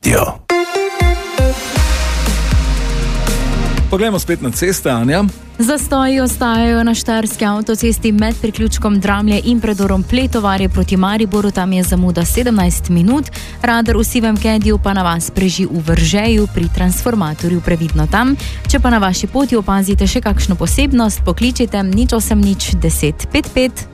radio. Poglejmo spet na ceste, Anja. Zastoji ostajajo na štajerski avtocesti med priključkom Dramlje in predorom Pletovarje proti Mariboru, tam je zamuda 17 minut. Radar v Sivem Kediju pa na vas preži v Vržeju pri transformatorju, previdno tam. Če pa na vaši poti opazite še kakšno posebnost, pokličite 080 10 55.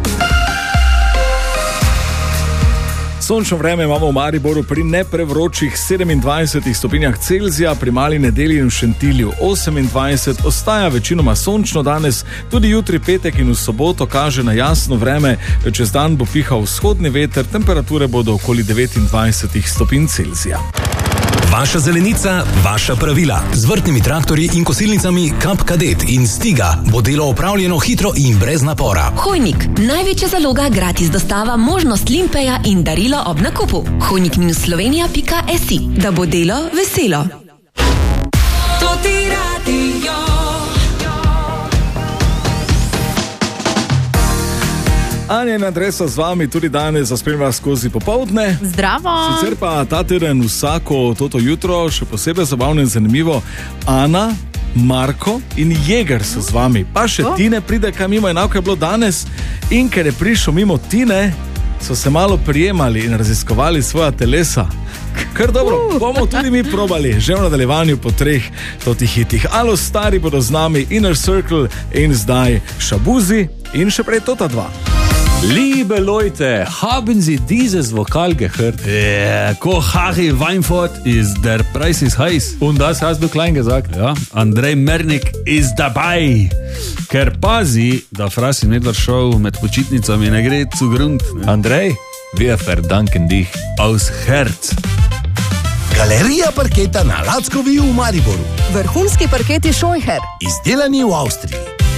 Sončno vreme imamo v Mariboru pri neprevročih 27 stopinjah Celzija, pri Mali Nedelji in v Šentilju 28, ostaja večinoma sončno danes, tudi jutri petek in v soboto kaže na jasno vreme, čez dan bo pihal vzhodni veter, temperature bodo okoli 29 stopinj Celzija. Vaša zelenica, vaša pravila. Z vrtnimi traktorji in kosilnicami Kap Kadet in Stiga bo delo opravljeno hitro in brez napora. Hojnik, največja zaloga, gratis dostava, možnost limpeja in darilo ob nakupu. hojnik-slovenija.si, da bo delo veselo. To ti radio. Anja in Andresa z vami tudi danes spremlja skozi popoldne. Zdravo! Sicer pa ta teden vsako toto jutro, še posebej zabavno in zanimivo, Ana, Marko in Jeger so z vami. Pa še Tine pride kaj mimo, enako je bilo danes. In ker je prišel mimo Tine, so se malo prijemali in raziskovali svoja telesa. Kar dobro, bomo tudi mi probali, že v nadaljevanju po 3 totih hitih. Alo, stari bodo z nami, Inner Circle in zdaj Shabuzi in še prej Tota 2. Liebe Leute, haben Sie dieses Vokal gehört? Kochachi Weinfurt ist der Preis ist heiß. Und das hast du klein gesagt. Ja, Andrej Mernik ist dabei. Ker pazi, da Frasim Edward Show med počitnicami ne gre zu Grund. Andrej, wir verdanken dich. Aus Herz. Galerija parketa na Lackovi v Mariboru. Vrhunski parketi Scheucher. Izdelani v Avstriji.